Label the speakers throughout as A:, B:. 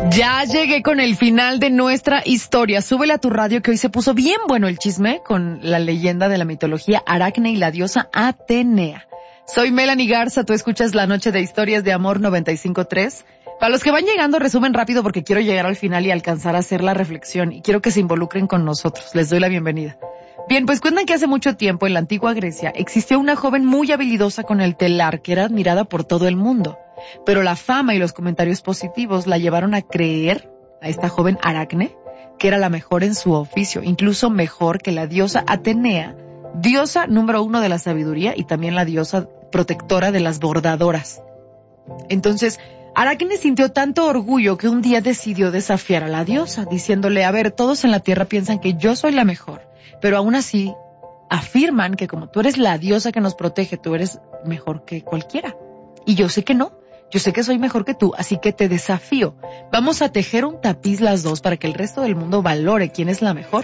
A: Ya llegué con el final de nuestra historia. Súbele a tu radio que hoy se puso bien bueno el chisme con la leyenda de la mitología Aracne y la diosa Atenea. Soy Melanie Garza, tú escuchas La Noche de Historias de Amor 95.3. Para los que van llegando, resumen rápido porque quiero llegar al final y alcanzar a hacer la reflexión y quiero que se involucren con nosotros. Les doy la bienvenida. Bien, pues cuentan que hace mucho tiempo en la antigua Grecia existió una joven muy habilidosa con el telar que era admirada por todo el mundo. Pero la fama y los comentarios positivos la llevaron a creer a esta joven Aracne que era la mejor en su oficio, incluso mejor que la diosa Atenea, diosa número 1 de la sabiduría y también la diosa protectora de las bordadoras. Entonces, Aracne sintió tanto orgullo que un día decidió desafiar a la diosa, diciéndole, a ver, todos en la tierra piensan que yo soy la mejor, pero aún así afirman que como tú eres la diosa que nos protege, tú eres mejor que cualquiera. Y yo sé que no. Yo sé que soy mejor que tú, así que te desafío. Vamos a tejer un tapiz las dos para que el resto del mundo valore quién es la mejor.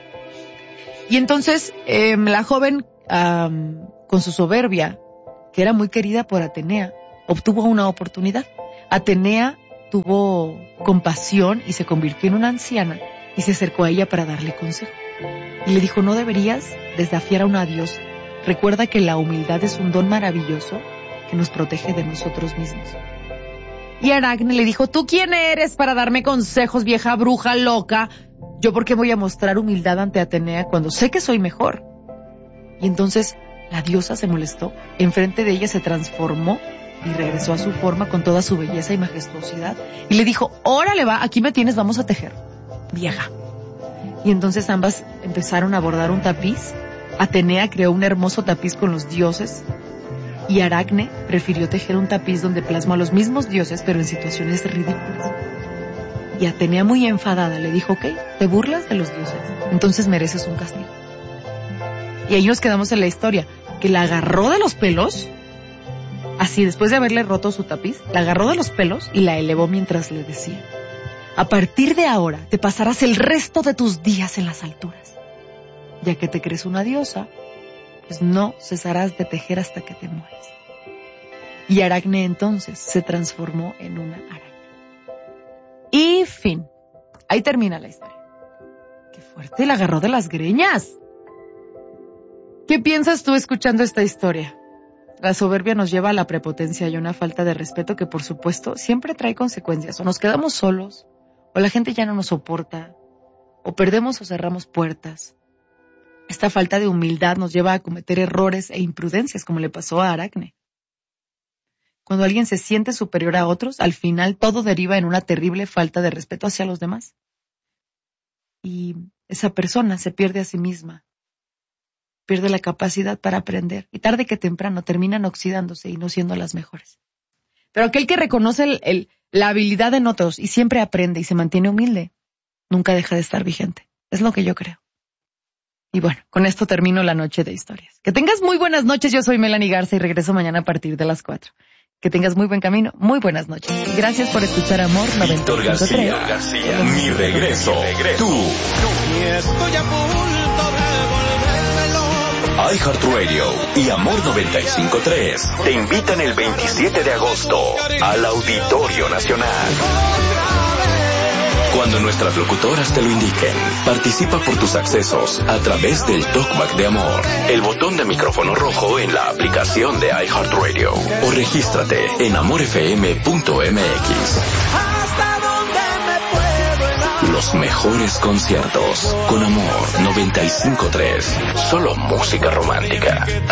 A: Y entonces la joven, con su soberbia, que era muy querida por Atenea, obtuvo una oportunidad. Atenea tuvo compasión y se convirtió en una anciana y se acercó a ella para darle consejo. Y le dijo, no deberías desafiar a una diosa. Recuerda que la humildad es un don maravilloso que nos protege de nosotros mismos. Y Aracne le dijo, ¿tú quién eres para darme consejos, vieja bruja loca? ¿Yo por qué voy a mostrar humildad ante Atenea cuando sé que soy mejor? Y entonces la diosa se molestó, enfrente de ella se transformó y regresó a su forma con toda su belleza y majestuosidad. Y le dijo, órale va, aquí me tienes, vamos a tejer, vieja. Y entonces ambas empezaron a bordar un tapiz. Atenea creó un hermoso tapiz con los dioses, y Aracne prefirió tejer un tapiz donde plasmó a los mismos dioses, pero en situaciones ridículas. Y Atenea, muy enfadada, le dijo, ok, te burlas de los dioses, entonces mereces un castigo. Y ahí nos quedamos en la historia, que la agarró de los pelos, así después de haberle roto su tapiz, la agarró de los pelos y la elevó mientras le decía, a partir de ahora te pasarás el resto de tus días en las alturas. Ya que te crees una diosa, pues no cesarás de tejer hasta que te mueres. Y Aracne entonces se transformó en una araña. Y fin. Ahí termina la historia. ¡Qué fuerte! La agarró de las greñas. ¿Qué piensas tú escuchando esta historia? La soberbia nos lleva a la prepotencia y una falta de respeto que, por supuesto, siempre trae consecuencias. O nos quedamos solos, o la gente ya no nos soporta, o perdemos o cerramos puertas. Esta falta de humildad nos lleva a cometer errores e imprudencias, como le pasó a Aracne. Cuando alguien se siente superior a otros, al final todo deriva en una terrible falta de respeto hacia los demás. Y esa persona se pierde a sí misma, pierde la capacidad para aprender, y tarde que temprano terminan oxidándose y no siendo las mejores. Pero aquel que reconoce la habilidad en otros y siempre aprende y se mantiene humilde, nunca deja de estar vigente. Es lo que yo creo. Y bueno, con esto termino la noche de historias. Que tengas muy buenas noches, yo soy Melanie Garza y regreso mañana a partir de las 4. Que tengas muy buen camino, muy buenas noches. Gracias por escuchar Amor 95.3.
B: Víctor García, mi regreso. Tú.
C: Y estoy a punto de volverme loco.
B: iHeartRadio y Amor 95.3 te invitan el 27 de agosto al Auditorio Nacional. Cuando nuestras locutoras te lo indiquen, participa por tus accesos a través del TalkBack de Amor, el botón de micrófono rojo en la aplicación de iHeartRadio o regístrate en amorfm.mx.
C: Hasta donde me puedo enamorar.
B: Los mejores conciertos con Amor 95.3. Solo música romántica.